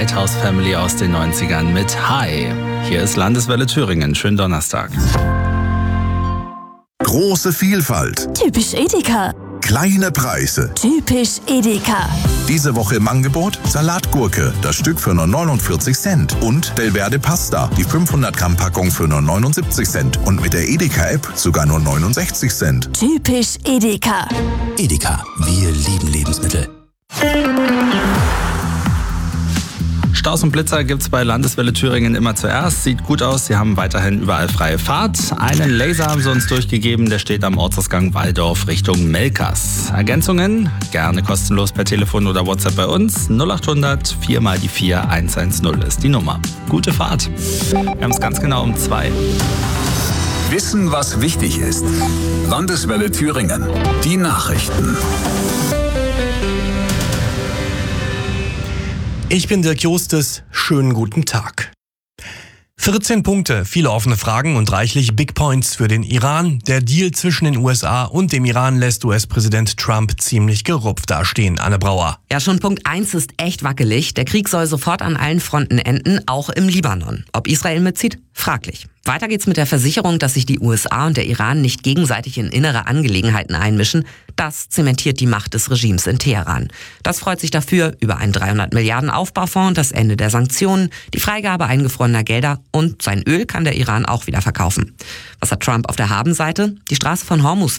Lighthouse Family aus den 90ern mit Hi. Hier ist Landeswelle Thüringen. Schönen Donnerstag. Große Vielfalt. Typisch Edeka. Kleine Preise. Typisch Edeka. Diese Woche im Angebot Salatgurke, das Stück für nur 49 Cent. Und Delverde Pasta, die 500 Gramm Packung für nur 79 Cent. Und mit der Edeka-App sogar nur 69 Cent. Typisch Edeka. Edeka, wir lieben Lebensmittel. Staus und Blitzer gibt's bei Landeswelle Thüringen immer zuerst. Sieht gut aus, sie haben weiterhin überall freie Fahrt. Einen Laser haben sie uns durchgegeben, der steht am Ortsausgang Walldorf Richtung Melkers. Ergänzungen gerne kostenlos per Telefon oder WhatsApp bei uns. 0800 4 mal die 4 110 ist die Nummer. Gute Fahrt. Wir haben es ganz genau um 2. Wissen, was wichtig ist. Landeswelle Thüringen. Die Nachrichten. Ich bin Dirk Jostes, schönen guten Tag. 14 Punkte, viele offene Fragen und reichlich Big Points für den Iran. Der Deal zwischen den USA und dem Iran lässt US-Präsident Trump ziemlich gerupft dastehen. Anne Brauer. Ja, schon Punkt 1 ist echt wackelig. Der Krieg soll sofort an allen Fronten enden, auch im Libanon. Ob Israel mitzieht? Fraglich. Weiter geht's mit der Versicherung, dass sich die USA und der Iran nicht gegenseitig in innere Angelegenheiten einmischen. Das zementiert die Macht des Regimes in Teheran. Das freut sich dafür über einen 300 Milliarden Aufbaufonds, das Ende der Sanktionen, die Freigabe eingefrorener Gelder und sein Öl kann der Iran auch wieder verkaufen. Was hat Trump auf der Habenseite? Die Straße von Hormuz